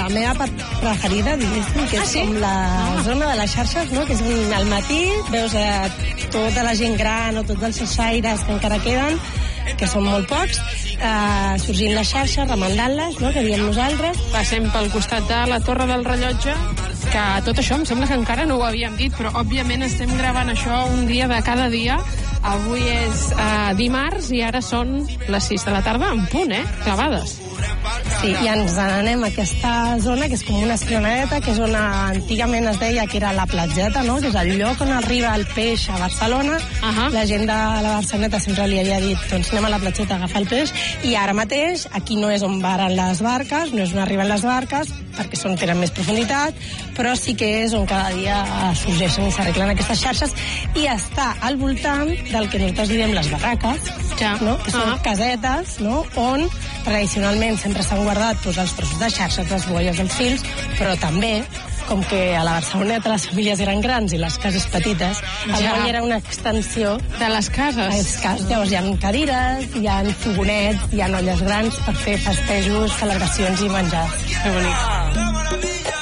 la meva part preferida, diguéssim, que és com la zona de les xarxes, no? Que és al matí, veus tota la gent gran o tots els xaires que encara queden, que són molt pocs, sorgint les xarxes, remendant-les, no? Que diem nosaltres. Passem pel costat de la Torre del Rellotge, que tot això em sembla que encara no ho havíem dit, però òbviament estem gravant això un dia de cada dia. Avui és dimarts i ara són les 6 de la tarda en punt, clavades. Sí, i ens n'anem a aquesta zona, que és com una espioneta, que és on antigament es deia que era la platgeta, no? Que és el lloc on arriba el peix a Barcelona. La gent de la Barceloneta sempre li havia dit, doncs anem a la platgeta a agafar el peix, i ara mateix aquí no és on varen les barques, no és on arriben les barques, perquè tenen més profunditat, però sí que és on cada dia sorgeixen i s'arreglen aquestes xarxes, i està al voltant del que nosaltres diem les barraques, no? Que són casetes, no? On tradicionalment sempre s'han guardat els trossos de xarxes, les boies, els fils, però també, com que a la Barceloneta les famílies eren grans i les cases petites, el moll era una extensió de les cases. Llavors hi ha cadires, hi ha fogonets, hi ha olles grans per fer festejos, celebracions i menjar. Que bonic.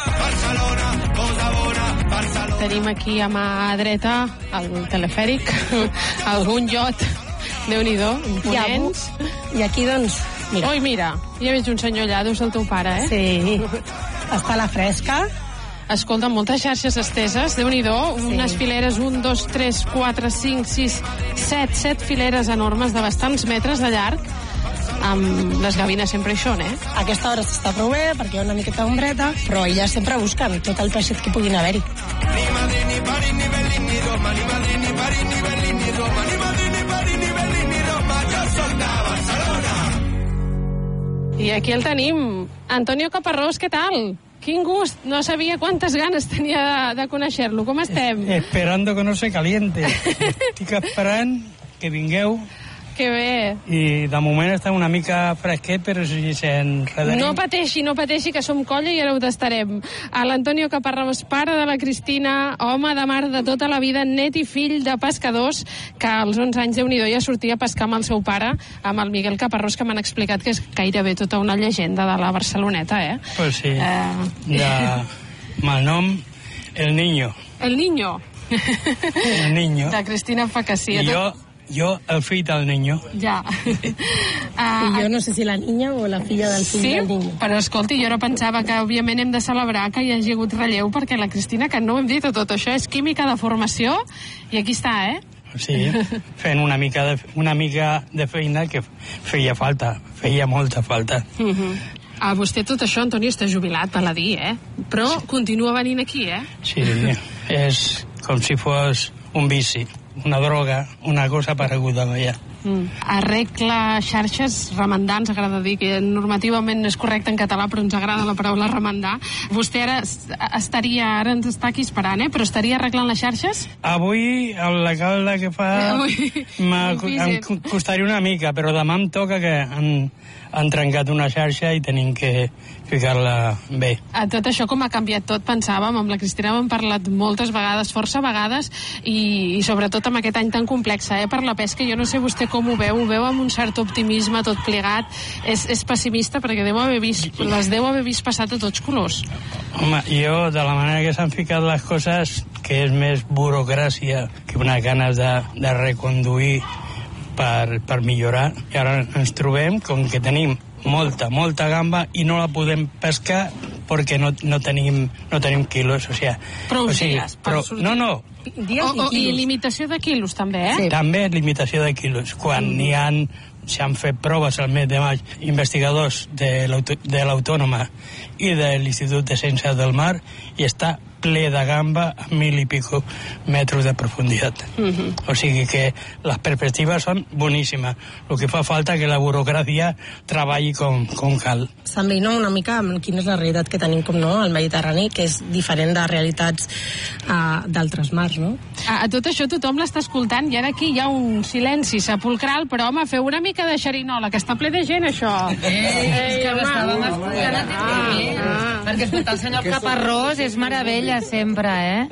Tenim aquí a mà dreta el telefèric, algun iot, Déu-n'hi-do, imponents. I aquí, doncs, mira. Ui, mira, ja veig un senyor allà, deu ser el teu pare, Sí, està a la fresca. Escolta, moltes xarxes esteses, Déu-n'hi-do, unes fileres, 1, 2, 3, 4, 5, 6, 7 fileres enormes de bastants metres de llarg, amb les gavines sempre hi són, A aquesta hora s'està prou bé, perquè hi ha una miqueta d'ombreta, però elles sempre busquen tot el peixet que puguin haver-hi. I aquí el tenim, Antonio Caparrós, què tal? Quin gust, no sabia quantes ganes tenia de conèixer-lo. Com estem? Esperando que no se caliente. Estic esperant que vingueu. Que bé. I de moment està una mica fresquet, però si s'enredarem... No pateixi, que som colla i ara ho tastarem. A l'Antonio Caparrós, pare de la Cristina, home de mar de tota la vida, net i fill de pescadors, que als 11 anys, Déu-n'hi-do, ja sortia a pescar amb el seu pare, amb el Miguel Caparrós, que m'han explicat que és gairebé tota una llegenda de la Barceloneta, Pues sí, amb el nom El Niño. El Niño. El Niño. De Cristina Facassia. Jo, el fill del Niño. Ja. I jo no sé si la niña o la filla del fill del Niño. Però escolti, jo ara pensava que òbviament hem de celebrar que hi hagi hagut relleu, perquè la Cristina, que no ho hem dit tot això, és química de formació, i aquí està, Sí, fent una mica de feina que feia molta falta. A vostè tot això, Antoni, està jubilat, val a dir, Però continua venint aquí, Sí, és com si fos un vici, una droga, una cosa pareguda, veia. Arregla xarxes, remendar, ens agrada dir que normativament no és correcte en català, però ens agrada la paraula remendar. Vostè ara ens està aquí esperant, però estaria arreglant les xarxes? Avui, la calda que fa em costaria una mica, però demà em toca que han trencat una xarxa i tenim que ficar-la bé. A tot això, com ha canviat tot, pensàvem, amb la Cristina hem parlat moltes vegades, força vegades, i sobretot amb aquest any tan complex, per la pesca. Jo no sé vostè com ho veu amb un cert optimisme, tot plegat. És pessimista, perquè les deu haver vist passar a tots colors. Home, jo, de la manera que s'han ficat les coses, que és més burocràcia que una ganes de reconduir per millorar, i ara ens trobem com que tenim molta gamba i no la podem pescar perquè no tenim quilos, o sigui... Prou dies per sortir. No. I limitació de quilos, també, Sí. També limitació de quilos. Quan s'han fet proves al mes de maig investigadors de l'Autònoma i de l'Institut de Ciències del Mar, i està ple de gamba a 1.000 i pico metres de profunditat. O sigui que les perspectives són boníssimes. El que fa falta que la burocràcia treballi com cal. Sembla, una mica amb quina és la realitat que tenim, al Mediterrani, que és diferent de realitats d'altres mars, no? A tot això tothom l'està escoltant, i ara aquí hi ha un silenci sepulcral, però home, feu una mica de xerinola, que està ple de gent, això. És que l'estàvem escoltant perquè escoltar el senyor Caparrós és meravella sempre,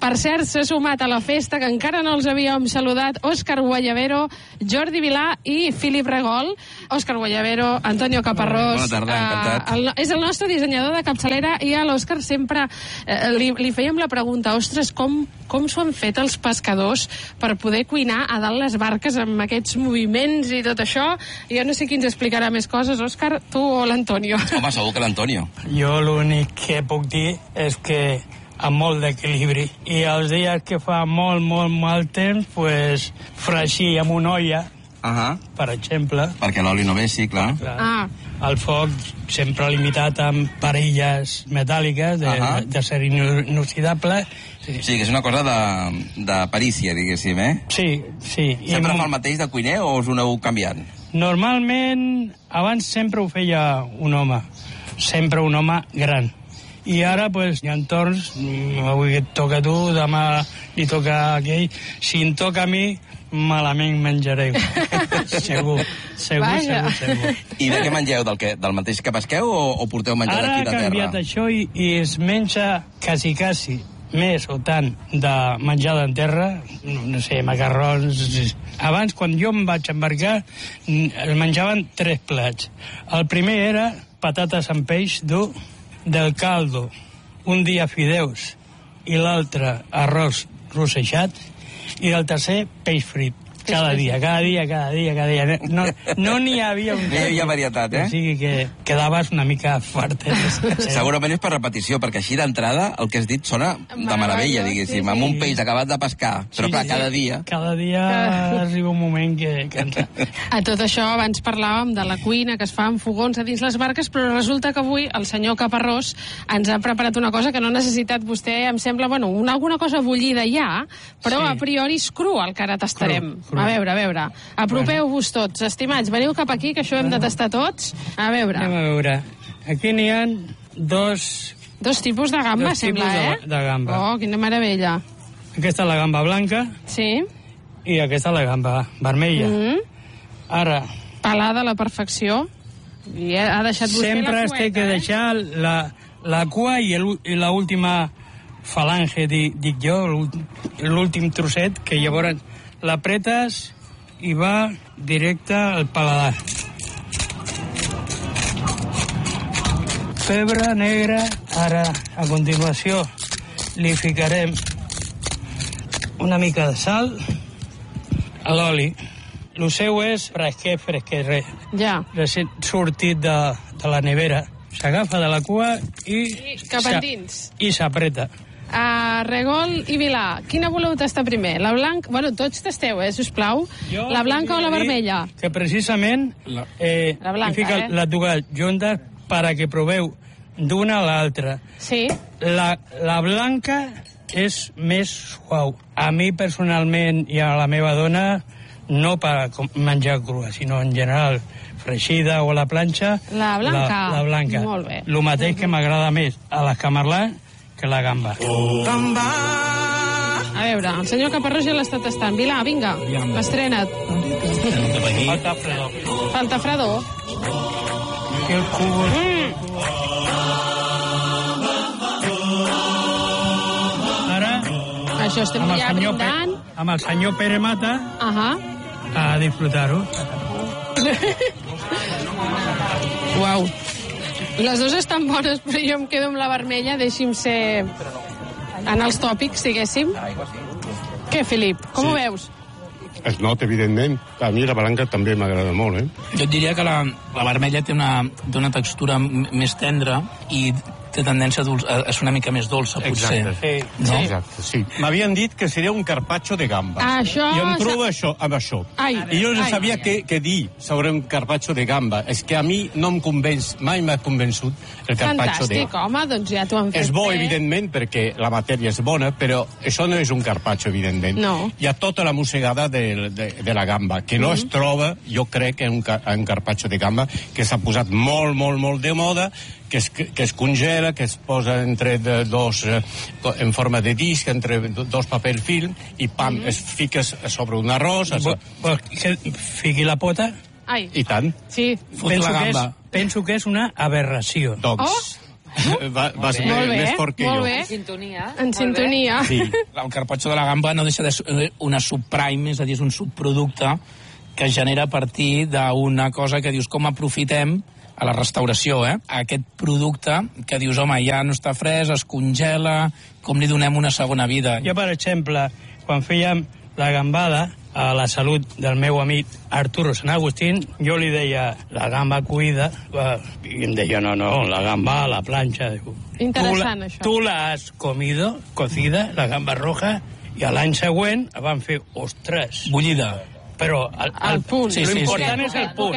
Per cert, s'ha sumat a la festa, que encara no els havíem saludat, Òscar Guayavero, Jordi Vilà i Filip Regol. Òscar Guayavero, Antonio Caparrós. Bona tarda, encantat. És el nostre dissenyador de capçalera, i a l'Òscar sempre li fèiem la pregunta, ostres, com s'ho han fet els pescadors per poder cuinar a dalt les barques amb aquests moviments i tot això? Jo no sé qui ens explicarà més coses, Òscar, tu o l'Antonio? Home, segur que l'Antonio. Jo l'únic que puc dir és que amb molt d'equilibri. I els dies que fa molt mal temps, pues, freixir amb una olla, per exemple. Perquè l'oli no ve, sí, clar. El foc sempre limitat amb parilles metàl·liques d'acer inoxidable. Sí, que és una cosa de perícia, diguéssim, eh? Sí. Sempre fa el mateix de cuiner o us ho aneu canviant? Normalment, abans sempre ho feia un home. Sempre un home gran. I ara, pues, hi ha torns, avui et toca a tu, demà li toca a aquell. Si em toca a mi, malament menjareu. Segur. I de què mengeu? Del mateix que pesqueu o porteu menjar d'aquí de terra? Ara ha canviat això i es menja quasi més o tant de menjar en terra, no sé, macarrons. Abans, quan jo em vaig embarcar, es menjaven 3 plats. El primer era patates amb peix dur, del caldo, un dia fideus i l'altre arròs rossejat, i el tercer peix frit. Cada dia. No n'hi havia un... No hi havia varietat, eh? O sigui que quedaves una mica fart. Segurament és per repetició, perquè així d'entrada el que has dit sona de meravella, diguéssim, amb un peix acabat de pescar, però clar, cada dia... Cada dia arriba un moment que cansa. A tot això, abans parlàvem de la cuina que es fa amb fogons a dins les barques, però resulta que avui el senyor Caparrós ens ha preparat una cosa que no ha necessitat vostè, em sembla, alguna cosa bullida ja, però a priori és cru el que ara tastarem. A veure. Apropeu-vos tots, estimats. Veniu cap aquí, que això hem de tastar tots. A veure. Anem a veure. Aquí n'hi ha dos tipus de gamba, sembla, eh? De gamba. Oh, quina meravella. Aquesta és la gamba blanca. Sí. I aquesta és la gamba vermella. Ara... Pelada a la perfecció. I ha deixat vostè sempre la es té que deixar la cua i l'última falange, dic jo, l'últim trosset, que llavors l'apretes i va directe al paladar. Pebre negre. Ara, a continuació, li ficarem una mica de sal a l'oli. El seu és fresquet, recent sortit de la nevera. S'agafa de la cua i cap endins. I s'apreta. Regol i Vilà, quina voleu tastar primer? La blanca? Tots tasteu, sisplau. La blanca o la vermella? Que precisament la blanca, fica les dues juntes perquè proveu d'una a l'altra. Sí. La blanca és més suau. A mi personalment i a la meva dona, no per menjar crua, sinó en general freixida o a la planxa. La blanca? La blanca. Molt bé. El mateix que m'agrada més a l'escamarlà que la gamba. A veure, el senyor Caparrós ja l'està tastant. Vilà, vinga, estrena't. Falta fredor. El cubo. Ara, això estem ja brindant. Amb el senyor Pere Mata, a disfrutar-ho. Uau. Les dues estan bones, però jo em quedo amb la vermella. Deixi'm ser en els tòpics, diguéssim. Què, Filip? Com ho veus? Es nota, evidentment. A mi la blanca també m'agrada molt, Jo et diria que la vermella té una textura més tendra i té tendència a ser una mica més dolça, potser. Exacte, sí. M'havien dit que seria un carpaccio de gamba. Això... Jo em trobo amb això. I jo no sabia què dir sobre un carpaccio de gamba. És que a mi no em convenç, mai m'ha convençut el carpaccio de gamba. Fantàstic, home, doncs ja t'ho han fet. És bo, evidentment, perquè la matèria és bona, però això no és un carpaccio, evidentment. No. Hi ha tota la mossegada de la gamba, que no es troba, jo crec, en un carpaccio de gamba, que s'ha posat molt de moda, que es congela, que es posa entre dos, en forma de disc, entre dos paper film, i pam, es fiques sobre un arròs... Que fiqui la pota? Ai. I tant. Sí. Penso que és una aberració. Doncs... Vas més fort que jo. Molt bé. En sintonia. Sí, el carpaccio de la gamba no deixa de ser una subprime, és a dir, és un subproducte que es genera a partir d'una cosa que dius, com aprofitem a la restauració, aquest producte que dius, home, ja no està fresc, es congela, com li donem una segona vida? Jo, per exemple, quan fèiem la gambada, a la salut del meu amic Arturo San Agustín, jo li deia la gamba cuida, i em deia, no, la gamba a la planxa. Interessant, això. Tu la has comido, cocida, la gamba roja, i a l'any següent van fer, ostres... Bullida. Però el punt. L'important és el punt.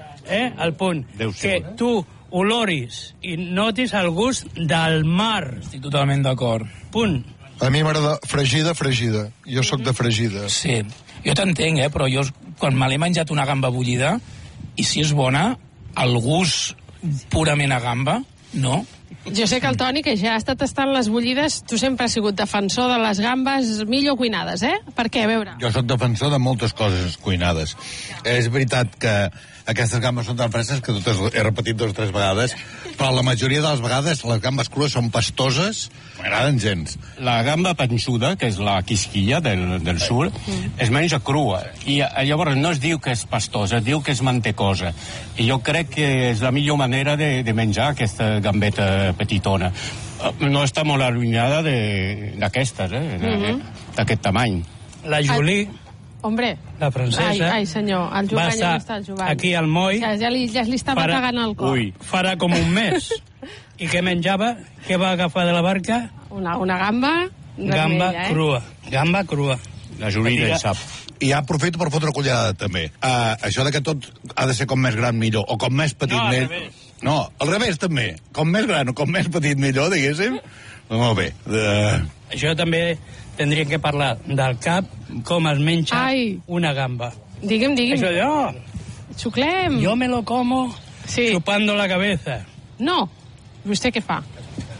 El punt. Que tu oloris i notis el gust del mar. Estic totalment d'acord. Punt. A mi m'agrada fregida. Jo sóc de fregida. Sí. Jo t'entenc, però jo quan me l'he menjat una gamba bullida, i si és bona, el gust purament a gamba, no. Jo sé que el Toni, que ja ha estat tastant les bullides, tu sempre has sigut defensor de les gambes millor cuinades, Per què? A veure. Jo sóc defensor de moltes coses cuinades. És veritat que aquestes gambes són tan fresques que totes he repetit 2 o 3 vegades, però la majoria de les vegades les gambes crues són pastoses, m'agraden gens. La gamba panxuda, que és la quisquilla del sud, es menja crua, i llavors no es diu que és pastosa, es diu que és mantecosa, i jo crec que és la millor manera de menjar aquesta gambeta petitona. No està molt allunyada d'aquestes, d'aquest tamany. La Julie... Hombre. La francesa. Ai, senyor, el Jovany ja no està el Jovany. Aquí al moll. Ja li estava pagant el cor. Farà com un mes. I què menjava? Què va agafar de la barca? Una gamba vermella, crua. Gamba crua. La Julia en sap. I ja aprofito per fotre collada, també. Això de que tot ha de ser com més gran millor, o com més petit millor. No, al revés, també. Com més gran o com més petit millor, diguéssim. Molt bé. Això també tindríem que parlar del cap, com es menja una gamba. Digue'm. Això jo. Xuclem. Yo me lo como chupando la cabeza. No. Vostè què fa?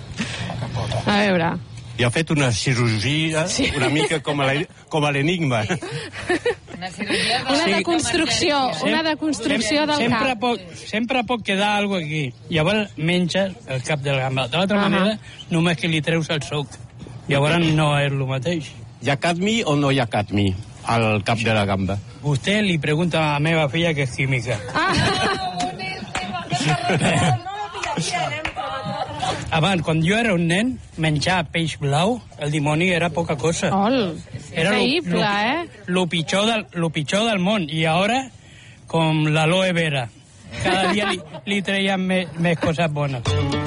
A veure... I ha fet una cirurgia una mica com a l'enigma. Una deconstrucció del cap. Sempre pot quedar alguna cosa aquí. Llavors menges el cap de la gamba. De l'altra manera, només que li treus el suc. Llavors no és el mateix. Hi ha cadmi o no hi ha cadmi al cap de la gamba? Vostè li pregunta a la meva filla, que és química. Abans, quan jo era un nen, menjar peix blau, el dimoni era poca cosa. Era increïble, Lo pitjor del món. I ara, com l'aloe vera. Cada dia li treien més coses bones.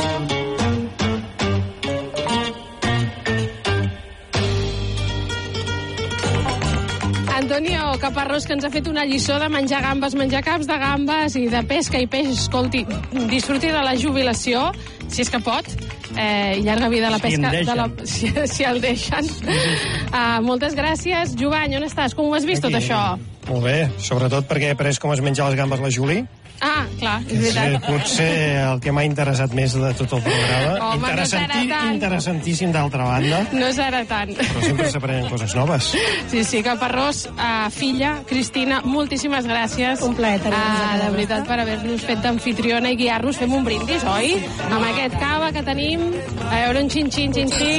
Antonio Caparrós, que ens ha fet una lliçó de menjar gambes, menjar caps de gambes i de pesca i peix. Escolti, disfruti de la jubilació, si és que pot, i llarga vida a la pesca, si el deixen. Moltes gràcies. Jovany, on estàs? Com ho has vist tot això? Molt bé, sobretot perquè he après com es menja les gambes la Juli. Clar, és veritat. Potser el que m'ha interessat més de tot el programa. Home, no serà tant. Interessantíssim, d'altra banda. No serà tant. Però sempre s'aprenen coses noves. Sí, Caparrós, filla, Cristina, moltíssimes gràcies. Un plaer. De veritat, per haver-nos fet d'amfitriona i guiar-nos. Fem un brindis, oi? Amb aquest cava que tenim. A veure, un xin-xin.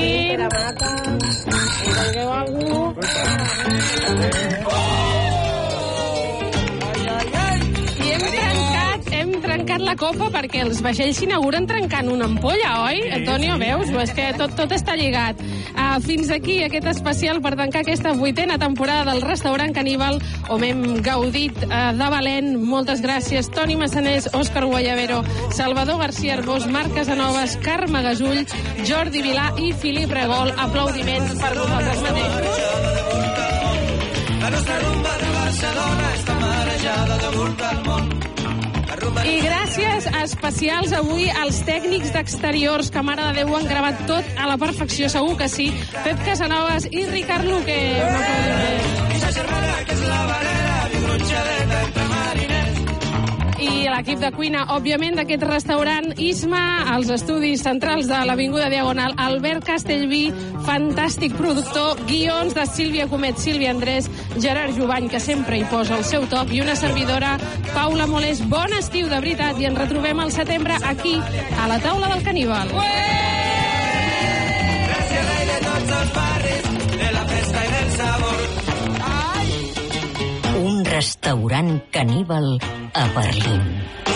Hem trencat la copa perquè els vaixells s'inauguren trencant una ampolla, oi? Antonio, veus? És que tot està lligat. Fins aquí aquest especial per tancar aquesta 8a temporada del Restaurant Caníbal, on hem gaudit de valent. Moltes gràcies. Toni Massanés, Òscar Guayavero, Salvador García Arbós, Marc Casanovas, Carme Gasull, Jordi Vilà i Filip Regol. Aplaudiments per vosaltres mateixos. La nostra rumba de Barcelona està marejada damunt del món. I gràcies especials avui als tècnics d'exteriors que, mare de Déu, han gravat tot a la perfecció, segur que sí. Pep Casanovas i Ricard Luque. i l'equip de cuina, òbviament, d'aquest restaurant Isma, als estudis centrals de l'Avinguda Diagonal, Albert Castellví, fantàstic productor, guions de Sílvia Comet, Sílvia Andrés, Gerard Jubany, que sempre hi posa el seu toc, i una servidora, Paula Molés. Bon estiu, de veritat, i ens retrobem al setembre aquí, a la taula del caníbal. Gràcies, rei de tots els barris, de la festa i del sabor. Un restaurant caníbal a Berlín.